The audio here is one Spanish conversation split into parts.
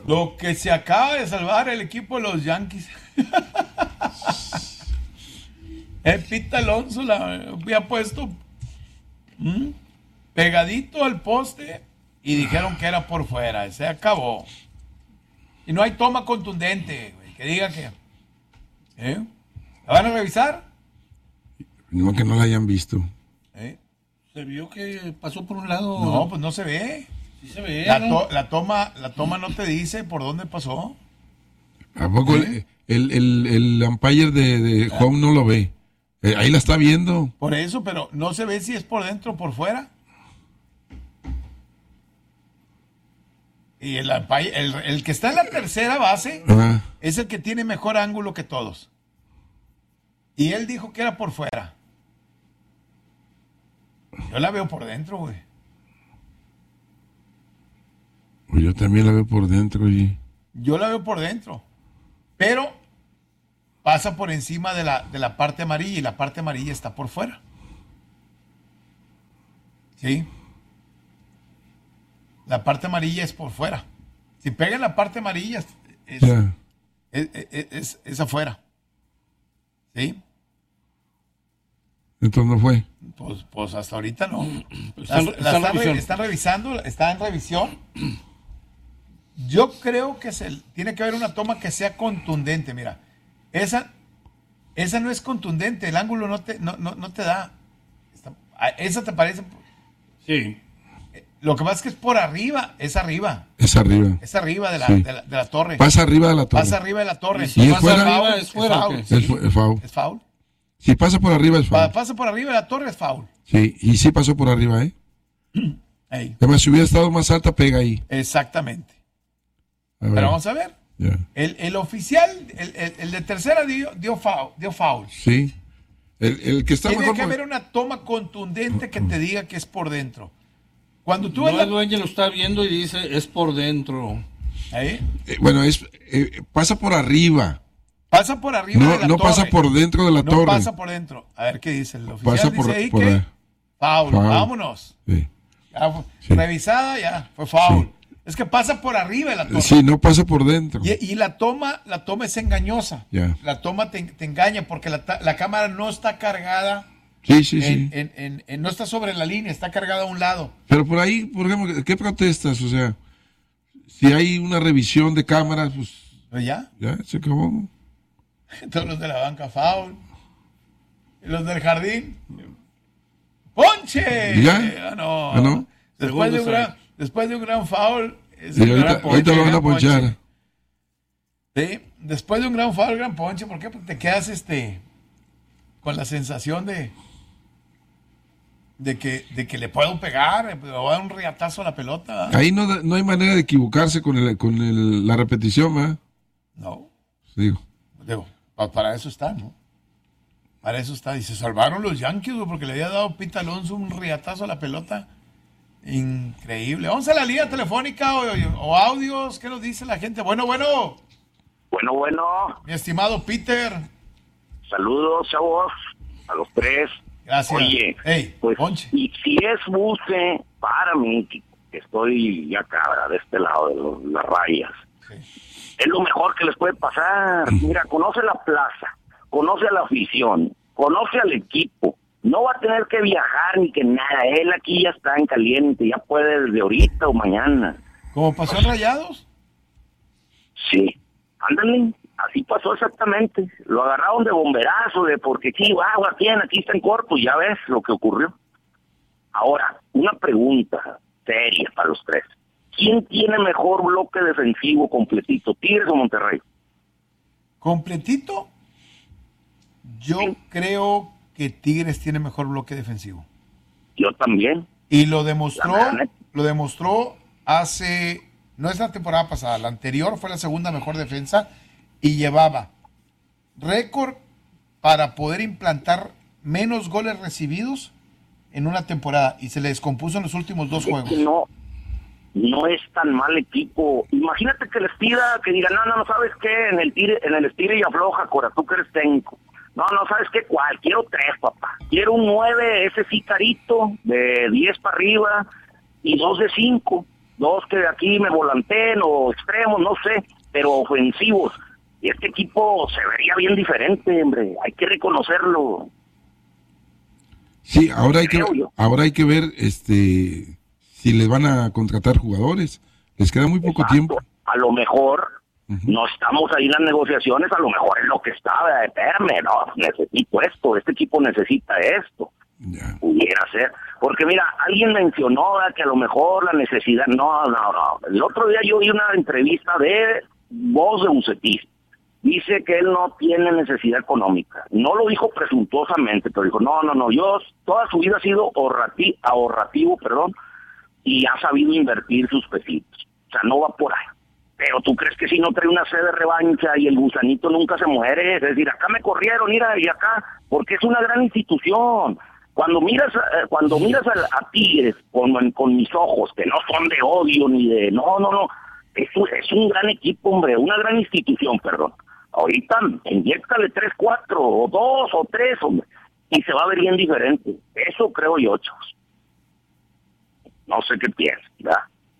Lo que se acaba de salvar el equipo de los Yankees. El Pete Alonso la había puesto pegadito al poste y dijeron que era por fuera. Se acabó. Y no hay toma contundente, güey, que diga que... ¿La van a revisar? No, que no la hayan visto. Se vio que pasó por un lado. No, pues no se ve. Sí se ve. La toma no te dice por dónde pasó. ¿A poco el umpire de home no lo ve? Ahí la está viendo. Por eso, pero no se ve si es por dentro o por fuera. Y el que está en la tercera base es el que tiene mejor ángulo que todos. Y él dijo que era por fuera. Yo la veo por dentro, güey. Pues yo también la veo por dentro. Yo la veo por dentro. Pero pasa por encima de la parte amarilla y la parte amarilla está por fuera. ¿Sí? La parte amarilla es por fuera. Si pega en la parte amarilla es afuera. ¿Sí? Entonces no fue. Pues hasta ahorita no. Están revisando, está en revisión. Yo creo que tiene que haber una toma que sea contundente. Mira, esa no es contundente, el ángulo no te da. Esa te parece. Sí. Lo que pasa es que es por arriba, es arriba. Es arriba. Es arriba de la torre. Pasa arriba de la torre. Pasa arriba de la torre. Si pasa arriba es fuera. Es foul. Es foul. Si pasa por arriba es foul. Pasa por arriba de la torre es foul. Sí, y sí pasó por arriba, Además, si hubiera estado más alta, pega ahí. Exactamente. Pero vamos a ver. Yeah. El oficial, el de tercera dio foul. Sí. El que está Tiene mejor que haber una toma contundente que te diga que es por dentro. Cuando tú el dueño lo está viendo y dice es por dentro. Bueno, pasa por arriba. Pasa por arriba de la torre. No pasa por dentro de la torre. No pasa por dentro. A ver qué dice el oficial. Pasa dice ahí por que ahí. foul. Vámonos. Sí. Revisada ya, fue foul. Sí. Es que pasa por arriba de la torre. Sí, no pasa por dentro. Y la toma es engañosa. Yeah. La toma te engaña porque la cámara no está cargada. Sí. No está sobre la línea, está cargada a un lado. Pero por ahí, por ejemplo, ¿qué protestas? O sea, si hay una revisión de cámaras, pues ya se acabó. Todos los de la banca foul. Y los del jardín. ¡Ponche! ¿Ya? No. Después de un gran foul. Ahorita lo van a ponchar. Sí, después de un gran foul, gran ponche. ¿Por qué? Porque te quedas con la sensación de que le puedo pegar, le voy a dar un riatazo a la pelota. Ahí no hay manera de equivocarse con la repetición, ¿verdad? No. Digo, para eso está, ¿no? Para eso está. Y se salvaron los Yankees, porque le había dado Pete Alonso un riatazo a la pelota. Increíble. Vamos a la línea telefónica o audios. ¿Qué nos dice la gente? Bueno. Bueno. Mi estimado Peter. Saludos, chavos, a los tres. Gracias. Oye, pues, Ponche. Y si es buce, para mí, que estoy ya cabra de este lado de las rayas. Sí. Es lo mejor que les puede pasar. Mira, conoce la plaza, conoce a la afición, conoce al equipo. No va a tener que viajar ni que nada. Él aquí ya está en caliente, ya puede desde ahorita o mañana. ¿Cómo pasó en Rayados? Sí, ándale. Así pasó exactamente. Lo agarraron de bomberazo, de porque sí, agua tiene, aquí está en corto, ya ves lo que ocurrió. Ahora, una pregunta seria para los tres. ¿Quién tiene mejor bloque defensivo completito, Tigres o Monterrey? ¿Completito? Yo creo que Tigres tiene mejor bloque defensivo. Yo también. Y lo demostró hace, no es la temporada pasada, la anterior fue la segunda mejor defensa. Y llevaba récord para poder implantar menos goles recibidos en una temporada. Y se le descompuso en los últimos 2 juegos. No es tan mal equipo. Imagínate que les pida, que digan, no, ¿sabes qué? En el estire y afloja, Cora, tú que eres técnico. No, ¿sabes qué? ¿Cuál? Quiero 3, papá. Quiero un 9, ese sí carito, de 10 para arriba, y 2 de 5. dos que de aquí me volanteen o extremos, no sé, pero ofensivos. Y este equipo se vería bien diferente, hombre, hay que reconocerlo. Sí, Creo yo. ahora hay que ver si les van a contratar jugadores. Les queda muy poco Exacto. tiempo. A lo mejor no estamos ahí en las negociaciones, a lo mejor es lo que está, espérame, no, necesito esto, este equipo necesita esto. Ya. Pudiera ser, porque mira, alguien mencionó que a lo mejor la necesidad, no, el otro día yo vi una entrevista de voz de Bucetich, dice que él no tiene necesidad económica, no lo dijo presuntuosamente, pero dijo, no, yo toda su vida ha sido ahorrativo, y ha sabido invertir sus pesitos, o sea, no va por ahí. Pero tú crees que si no trae una sed de revancha y el gusanito nunca se muere, es decir, acá me corrieron, mira, y acá, porque es una gran institución. Cuando miras a Tigres con mis ojos, que no son de odio ni de... No. Es un gran equipo, hombre, una gran institución, perdón. Ahorita, inyéctale 3, 4, o 2, o 3, hombre, y se va a ver bien diferente. Eso creo yo, chavos. No sé qué piensas, ¿verdad?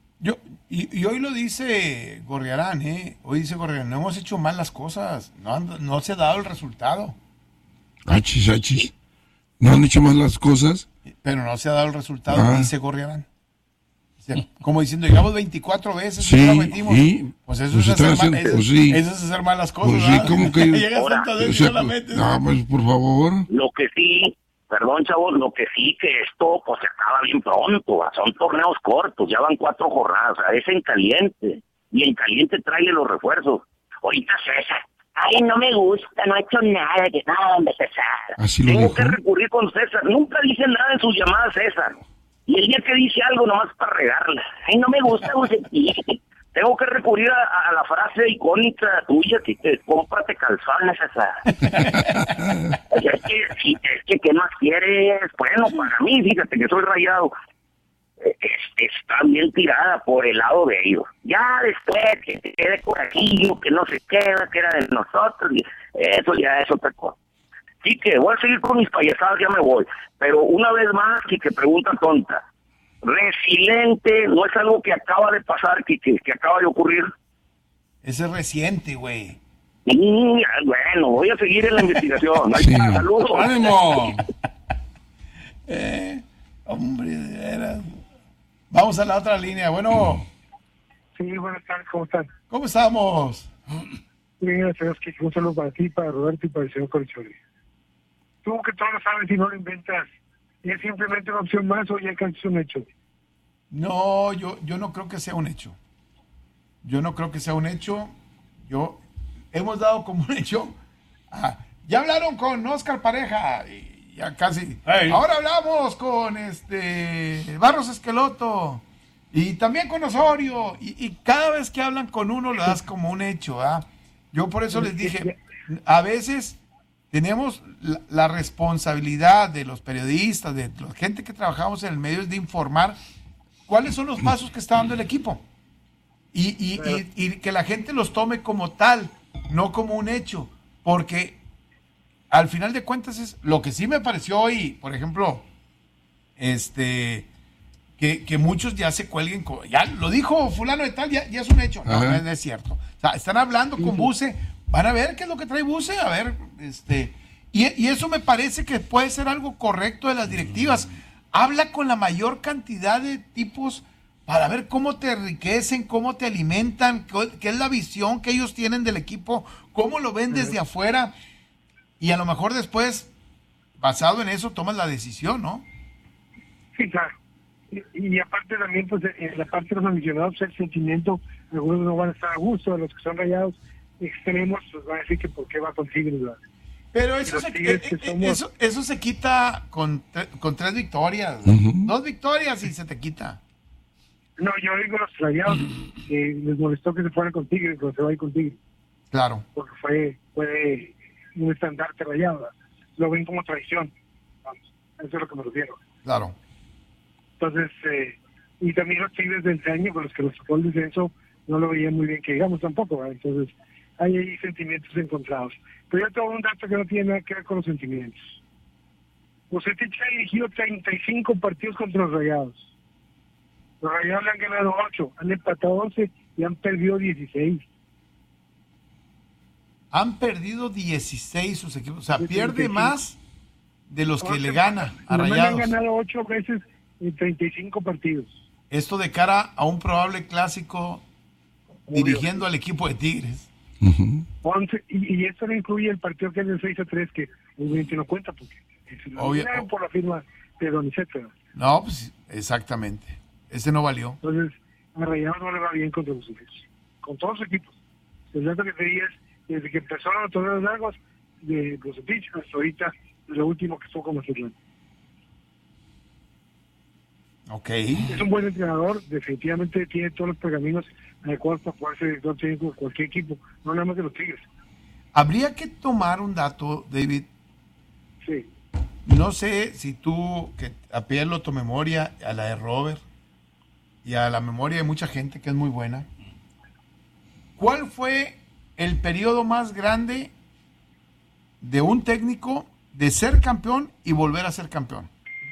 Y hoy lo dice Gorriarán, hoy dice Gorriarán, no hemos hecho mal las cosas, no se ha dado el resultado. Achis. ¿No han hecho mal las cosas? Pero no se ha dado el resultado, dice Gorriarán. Como diciendo, llegamos 24 veces y no lo metimos. Pues eso es hacer malas cosas. Pues sí, como que... Llegas tantas veces y no la metes. No, pues por favor. Lo que sí, perdón, chavos, que esto pues se acaba bien pronto, son torneos cortos, ya van 4 jornadas, es en caliente, y en caliente trae los refuerzos. Ahorita César, ay, no me gusta, no ha hecho nada, que nada, César. Así lo Tengo dijo. que recurrir con César, nunca dice nada en sus llamadas César, y el día que dice algo nomás para regarla, ay, no me gusta, tengo que recurrir a la frase icónica tuya, que cómprate calzones, César. Es que, ¿qué más quieres? Bueno, para mí, fíjate que soy rayado. Está bien tirada por el lado de ellos. Ya después que te quede corajillo, que no se queda, que era de nosotros, y eso ya es otra cosa. Sí que voy a seguir con mis payasadas, ya me voy. Pero una vez más, que pregunta tonta. Resiliente no es algo que acaba de pasar, que acaba de ocurrir. Ese es reciente, güey. Bueno, voy a seguir en la investigación. Ahí está, saludos. ¡Ánimo! Hombre, de veras. Vamos a la otra línea. Bueno. Sí, buenas tardes, ¿cómo están? ¿Cómo estamos? Bien, gracias, que un saludo para ti, para Roberto y para el señor Coricholi. Tú que todo lo sabes y no lo inventas, ¿y es simplemente una opción más o ya casi es un hecho? No, yo no creo que sea un hecho. Hemos dado como un hecho. Ya hablaron con Oscar Pareja y ya casi. Hey. Ahora hablamos con Barros Esqueloto y también con Osorio y cada vez que hablan con uno lo das como un hecho. Yo por eso les dije, a veces tenemos la responsabilidad de los periodistas, de la gente que trabajamos en el medio, es de informar cuáles son los pasos que está dando el equipo y que la gente los tome como tal, no como un hecho, porque al final de cuentas es lo que sí me pareció hoy, por ejemplo, que muchos ya se cuelguen, ya lo dijo fulano de tal, ya es un hecho. No es cierto. O sea, están hablando con Buse, van a ver qué es lo que trae Buse, a ver, y eso me parece que puede ser algo correcto de las directivas. Habla con la mayor cantidad de tipos para ver cómo te enriquecen, cómo te alimentan, qué es la visión que ellos tienen del equipo, cómo lo ven desde afuera, y a lo mejor después, basado en eso, tomas la decisión, ¿no? Sí, claro. Y aparte también, pues, en la parte de los aficionados, el sentimiento, algunos no van a estar a gusto, de los que son rayados extremos, pues van a decir que por qué va con Tigres, ¿verdad? Pero eso se quita con 3 victorias, 2 victorias y se te quita. No, yo digo los rayados, les molestó que se fueran con Tigres, pero se va a ir con Tigres. Claro. Porque fue un estandarte rayado, ¿verdad? Lo ven como traición, vamos, eso es lo que me refiero. Claro. Entonces, y también los Tigres del año, con los que los tocó el descenso, no lo veían muy bien, que digamos tampoco, ¿verdad? Entonces, hay ahí sentimientos encontrados. Pero yo tengo un dato que no tiene nada que ver con los sentimientos. Bucetich ha dirigido 35 partidos contra los Rayados. Los Rayados le han ganado 8, han empatado 11 y han perdido 16. Han perdido 16 sus equipos. O sea, De pierde 35. más de los que 11 le gana a nomás le Rayados. han ganado 8 veces en 35 partidos. Esto de cara a un probable clásico Obvio. dirigiendo al equipo de Tigres. Ujú. 11, y esto no incluye el partido que es del 6-3, que obviamente no cuenta porque lo Obvio. ganaron por la firma de Donizetti, ¿verdad? No, pues exactamente. Ese no valió. Entonces, a Rayados no le va bien contra los equipos. Con todos los equipos. El dato que te di es, desde que empezaron los torneos largos, de los Bucetich hasta ahorita, lo último que estuvo con Mazatlán. Ok. Es un buen entrenador, definitivamente tiene todos los pergaminos adecuados para poder ser director técnico de cualquier equipo, no nada más de los Tigres. Habría que tomar un dato, David. Sí. No sé si tú, que apelo a tu memoria, a la de Robert y a la memoria de mucha gente que es muy buena. ¿Cuál fue el periodo más grande de un técnico de ser campeón y volver a ser campeón?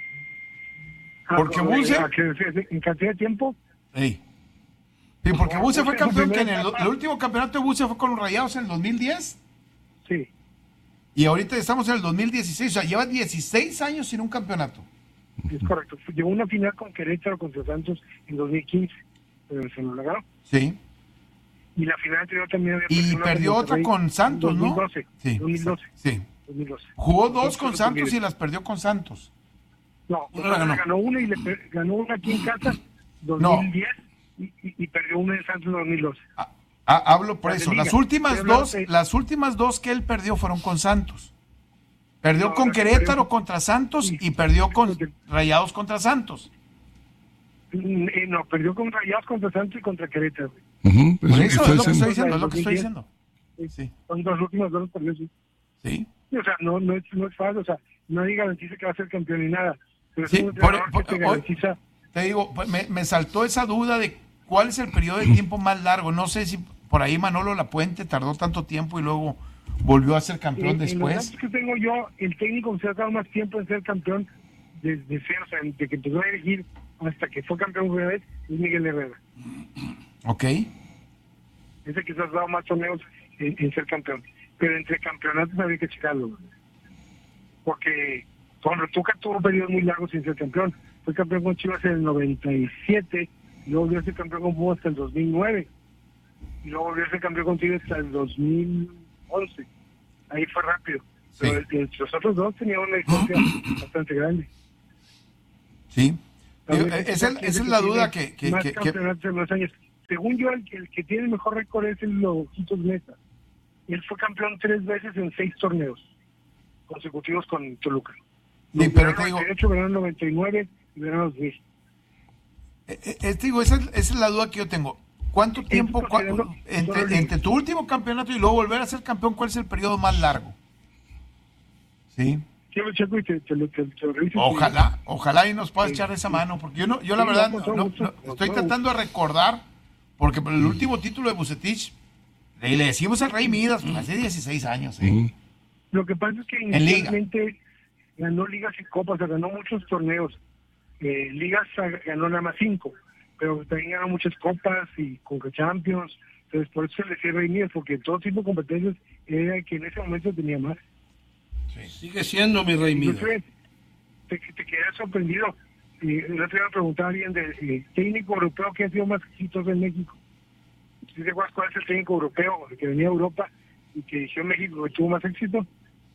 Porque Buse... En cantidad de tiempo, Sí, porque Buse fue Buse, campeón, la que en primera el etapa. último campeonato de Buse fue con los Rayados en el 2010 sí. y ahorita estamos en el 2016, o sea, lleva 16 años sin un campeonato. Es correcto. Llegó una final con Querétaro contra Santos en 2015, pero se lo ganó. Sí. Y la final anterior también había Y perdido una perdió con otra Monterrey con Santos, en ¿no? 2012, Sí. 2012. Sí. 2012. Jugó dos Entonces, con no Santos te y las perdió con Santos. No, Una la ganó. ganó una y ganó una aquí en casa 2010 y perdió una en Santos 2012. Hablo por La de eso. Liga. Las últimas Estoy hablando dos, de- las últimas dos que él perdió fueron con Santos. Perdió No, con no, Querétaro pero- contra Santos Sí. y perdió con Porque- Rayados contra Santos. No, perdió con Rayados contra Santos y contra Querétaro. Ujú. Por Eso eso está es lo que diciendo. estoy diciendo, es lo que estoy diciendo. Sí. Son los últimos dos los perdió, sí. Sí. Sí, o sea, no es fácil, o sea, nadie garantiza que va a ser campeón ni nada. Pero Sí, es un entrenador por- que te hoy- garantiza. Te digo, pues, me saltó esa duda de cuál es el periodo de tiempo más largo. No sé si por ahí Manolo Lapuente tardó tanto tiempo y luego volvió a ser campeón En los después. datos que tengo yo, el técnico que se ha dado más tiempo en ser campeón desde cero, o sea, de que empezó a dirigir hasta que fue campeón una vez, es Miguel Herrera. Ok. Ese que se ha dado más torneos en ser campeón. Pero entre campeonatos había que checarlo. Porque cuando Tuca tuvo periodos muy largos sin ser campeón. Fue campeón con Chivas en el 97, y luego volvió a ser campeón con Pumas hasta el 2009, y luego volvió a ser campeón con Tigres hasta el 2011. Ahí fue rápido. Pero los otros dos tenían una distancia bastante grande. Sí. Digo, También esa es la duda que más campeonatos en los años. Según yo, el que tiene el mejor récord es el Ojitos Mesa. Él fue campeón 3 veces en 6 torneos consecutivos con Toluca. Sí, pero te digo, 98, ganaron 99 y ganaron 2000. digo, esa es la duda que yo tengo. ¿Cuánto tiempo considerando solo liga. entre tu último campeonato y luego volver a ser campeón, cuál es el periodo más largo? Sí. Sí, lo checo y te lo reviso. Ojalá y nos puedas Sí, echar esa sí. mano, porque yo la Sí, verdad con todo gusto, con estoy todo tratando de recordar, porque por el último título de Bucetich le decimos al Rey Midas hace 16 años. Ujú. Lo que pasa es que En liga. inicialmente ganó ligas y copas, o sea, ganó muchos torneos. Ligas ganó nada más 5, pero también ganó muchas copas y Conca Champions. Entonces, por eso se le decía Rey Midas, porque todo tipo de competencias era el que en ese momento tenía más. Sigue siendo mi Rey Midas. Entonces, te quedas sorprendido. El otro día me preguntaba alguien del técnico europeo que ha sido más exitoso en México. ¿Sí te acuerdas cuál es el técnico europeo que venía de Europa y que dirigió en México que tuvo más éxito?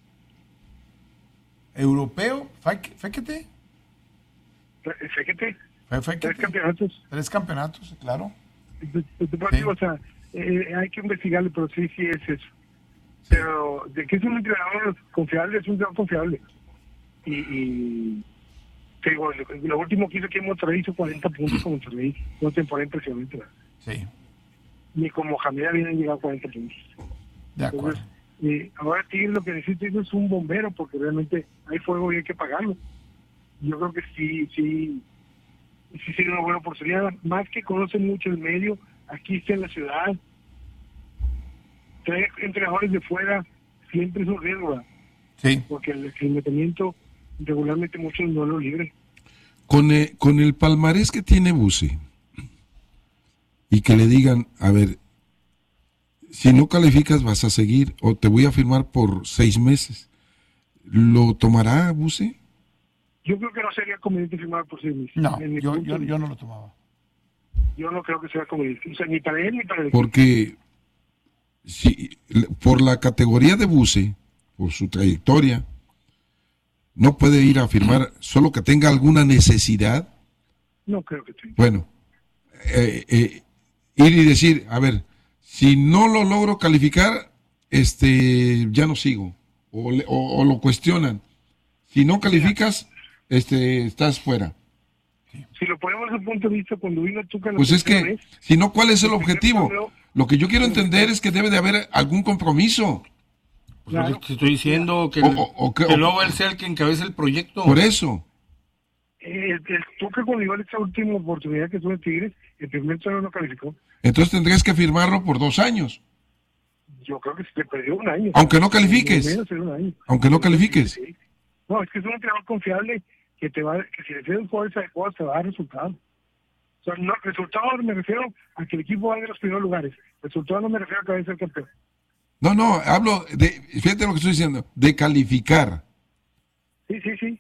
Europeo, Fekete. Fíjate, Fekete. 3 campeonatos. 3 campeonatos, claro. Sí. O sea, hay que investigarlo, pero sí es eso. Pero de que es un entrenador confiable, es un entrenador confiable. Y te digo, lo último que hizo aquí en Monterrey hizo 40 puntos con Monterrey. Una temporada impresionante, ¿verdad? Sí, Ni como Jamila habían llegado a 40 puntos. de acuerdo. Entonces, ahora Tigres lo que necesita es un bombero, porque realmente hay fuego y hay que pagarlo. Yo creo que sí sería una buena oportunidad. Más que conocen mucho el medio, aquí está en la ciudad. Traer entrenadores de fuera siempre es un riesgo, ¿verdad? Sí. Porque el independiente regularmente muchos no lo libren. Con el palmarés que tiene Buse, y que le digan, a ver, si no calificas vas a seguir o te voy a firmar por 6 meses. ¿Lo tomará Buse? Yo creo que no sería conveniente firmar por 6 meses. No, En mi yo punto de vista. no lo tomaba. Yo no creo que sea conveniente. O sea, ni para él ni para el Porque si, por la categoría de Buse, por su trayectoria, no puede ir a firmar solo que tenga alguna necesidad. No creo que sí. Bueno, ir y decir, a ver, si no lo logro calificar, ya no sigo. O lo cuestionan. Si no calificas, estás fuera. Si lo ponemos desde el punto de vista cuando vino Tuca... Pues es que, si no, ¿cuál es el objetivo? Lo que yo quiero entender es que debe de haber algún compromiso. Pues lo que te estoy diciendo, que, que luego él sea el que encabece el proyecto. Por eso. El Tuca cuando iba a esta última oportunidad que tuvo en Tigres, el primer torneo no calificó. Entonces tendrías que firmarlo por 2 años. Yo creo que se le perdió un año. Aunque no califiques. Menos de un año. Aunque no califiques. Sí. No, es que es un entrenador confiable que si le tienes jugadores adecuados te va a dar resultados. O sea, no, resultado me refiero a que el equipo vaya a los primeros lugares. Resultado no me refiero a que vaya a ser campeón. No, hablo de, fíjate lo que estoy diciendo, de calificar. Sí.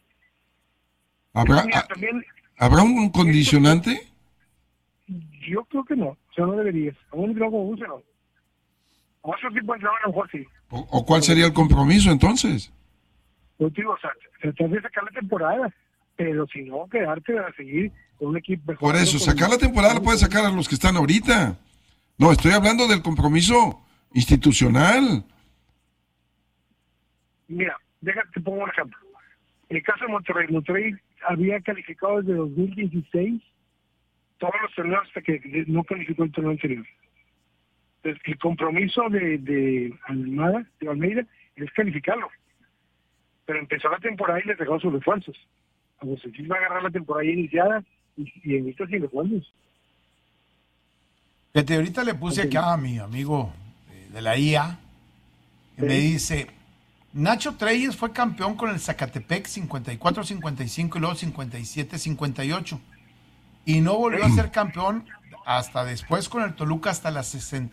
¿Habrá un condicionante? Yo creo que no. O sea, no deberías. A un entrenador como Buse no. A otro tipo de entrenador a lo mejor sí. ¿O cuál sería el compromiso entonces? Yo digo, o sea, tratar de sacar la temporada, pero si no, quedarte a seguir con un equipo mejor. Por eso, sacar la temporada la puedes sacar a los que están ahorita. No, estoy hablando del compromiso institucional. Mira, te pongo un ejemplo. En el caso de Monterrey había calificado desde 2016 todos los torneos hasta que no calificó el torneo anterior. Entonces, el compromiso de Almeida es calificarlo. Pero empezó la temporada y le dejó sus refuerzos. A Bucetich va a agarrar la temporada ya iniciada y en esta sin refuerzos. Fíjate, ahorita le puse acá a mi amigo de la IA y me dice, Nacho Treyes fue campeón con el Zacatepec 54-55 y luego 57-58 y no volvió a ser campeón hasta después con el Toluca hasta las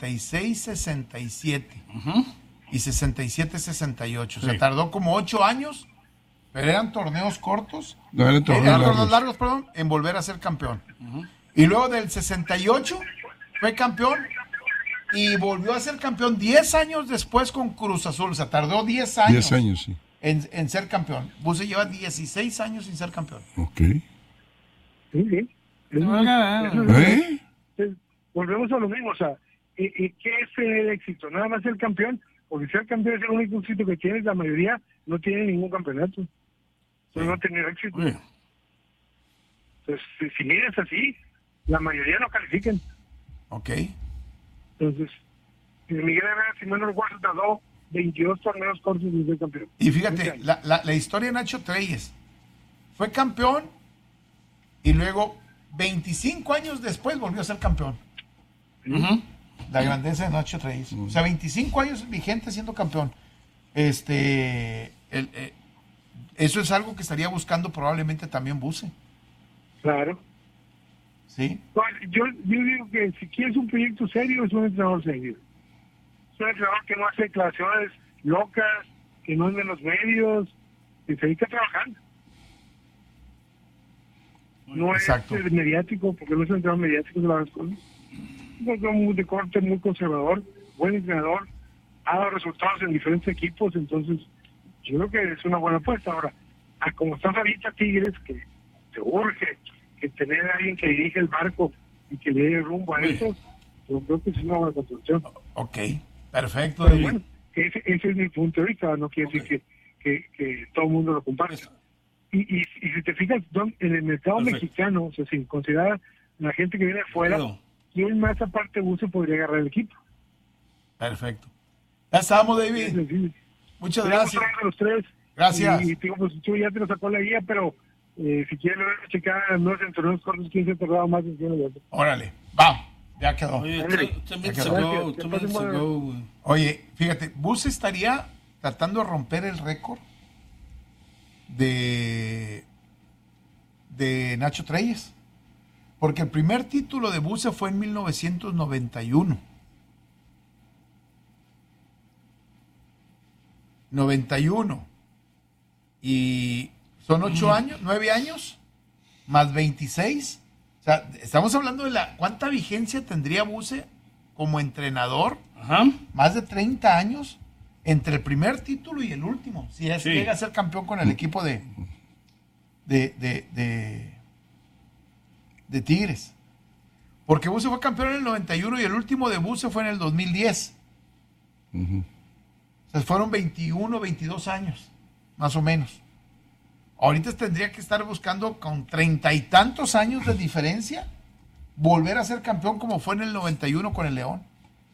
66-67 y 67-68. O sea, tardó como 8 años, pero eran torneos cortos. No, eran torneos largos, perdón, en volver a ser campeón. Y luego del 68 fue campeón y volvió a ser campeón 10 años después con Cruz Azul. O sea, tardó 10 años. 10 años, sí. En ser campeón. Buse lleva 16 años sin ser campeón. Ok. Sí. Volvemos a lo mismo, o sea, ¿qué es el éxito? Nada más ser campeón, porque ser campeón es el único éxito que tienes, la mayoría no tiene ningún campeonato. No va a tener éxito. Entonces, si miras así, la mayoría no califican. Ok. Entonces, Miguel Herrera, si no recuerdo, tardó 22 torneos cortos de ser campeón. Y fíjate, la historia de Nacho Treyes fue campeón y luego 25 años después volvió a ser campeón. La grandeza de Nacho Treyes. O sea, 25 años vigente siendo campeón. Eso es algo que estaría buscando probablemente también Buse. Claro. ¿Sí? Bueno, yo digo que si quieres un proyecto serio, es un entrenador serio. Es un entrenador que no hace declaraciones locas, que no anda en los medios, que se dedica a trabajar. No Exacto. Es mediático, porque no es un entrenador mediático de las cosas. Es un entrenador de corte, muy conservador, buen entrenador, ha dado resultados en diferentes equipos, entonces yo creo que es una buena apuesta. Ahora, a como estás ahorita Tigres, que te urge que tener a alguien que dirige el barco y que le dé rumbo a eso, yo creo que es una buena construcción. Ok, perfecto. Pero bueno, ese es mi punto de vista, no quiere decir que todo el mundo lo comparte. Y si te fijas, en el mercado mexicano, o sea, sin considerar la gente que viene afuera, ¿quién más aparte de Buse podría agarrar el equipo? Perfecto. Ya estamos, David. Muchas gracias. Los tres. Gracias. Y digo, pues tú ya te lo sacó la guía, pero si quieres checar, no sé, entre unos cortos, 15 tardado más en tiene. Órale, va, ya quedó. Oye, fíjate, Buse estaría tratando de romper el récord de Nacho Treyes. Porque el primer título de Buse fue en 1991. 91. Y son 9 años, más 26. O sea, estamos hablando de ¿cuánta vigencia tendría Buse como entrenador? Ajá. Más de 30 años entre el primer título y el último. Si llega a ser campeón con el equipo de Tigres. Porque Buse fue campeón en el 91 y el último de Buse fue en el 2010. O sea, fueron 21, 22 años, más o menos. Ahorita tendría que estar buscando con 30 y tantos años de diferencia volver a ser campeón como fue en el 91 con el León.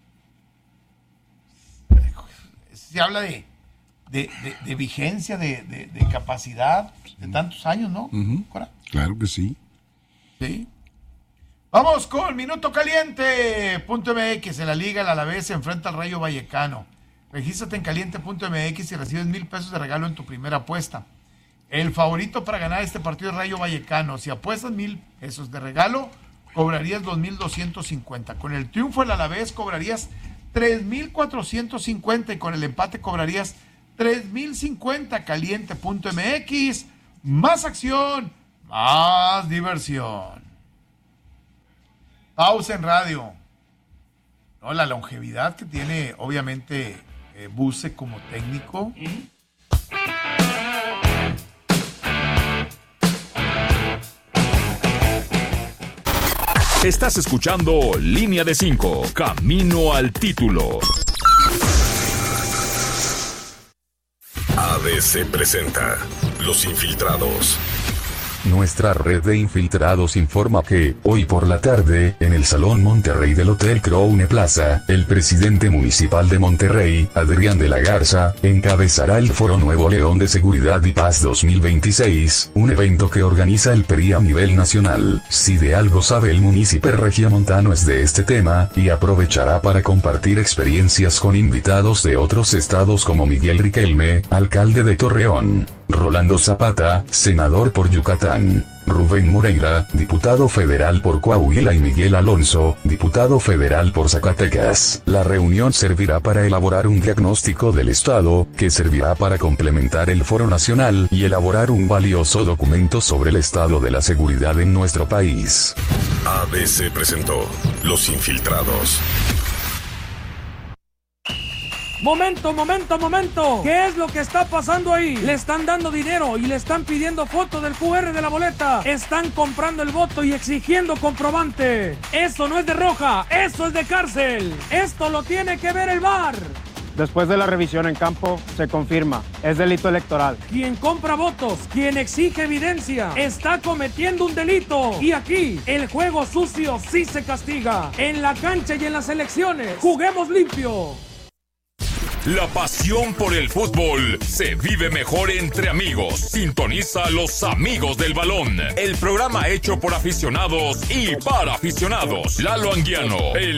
Se habla de vigencia, de capacidad, de tantos años, ¿no? Claro que sí. Sí. Vamos con Minuto Caliente.mx. En la Liga, el Alavés se enfrenta al Rayo Vallecano. Regístrate en caliente.mx y recibes $1,000 de regalo en tu primera apuesta. El favorito para ganar este partido es Rayo Vallecano. Si apuestas $1,000 de regalo, cobrarías 2,250. Con el triunfo del Alavés cobrarías 3,450 y con el empate cobrarías 3,050. Caliente.mx. Más acción, más diversión. Pausa en radio. No, la longevidad que tiene, obviamente, Buse como técnico. Estás escuchando Línea de 5, Camino al Título. ABC presenta Los Infiltrados. Nuestra red de infiltrados informa que, hoy por la tarde, en el Salón Monterrey del Hotel Crowne Plaza, el presidente municipal de Monterrey, Adrián de la Garza, encabezará el Foro Nuevo León de Seguridad y Paz 2026, un evento que organiza el PRI a nivel nacional. Si de algo sabe el municipio regiomontano es de este tema, y aprovechará para compartir experiencias con invitados de otros estados como Miguel Riquelme, alcalde de Torreón, Rolando Zapata, senador por Yucatán, Rubén Moreira, diputado federal por Coahuila y Miguel Alonso, diputado federal por Zacatecas. La reunión servirá para elaborar un diagnóstico del estado, que servirá para complementar el foro nacional y elaborar un valioso documento sobre el estado de la seguridad en nuestro país. ABC presentó Los Infiltrados. ¡Momento! ¿Qué es lo que está pasando ahí? Le están dando dinero y le están pidiendo foto del QR de la boleta. Están comprando el voto y exigiendo comprobante. Eso no es de roja, eso es de cárcel. Esto lo tiene que ver el VAR. Después de la revisión en campo, se confirma, es delito electoral. Quien compra votos, quien exige evidencia, está cometiendo un delito. Y aquí, el juego sucio sí se castiga. En la cancha y en las elecciones, juguemos limpio. La pasión por el fútbol se vive mejor entre amigos. Sintoniza a Los Amigos del Balón, el programa hecho por aficionados y para aficionados. Lalo Anguiano, el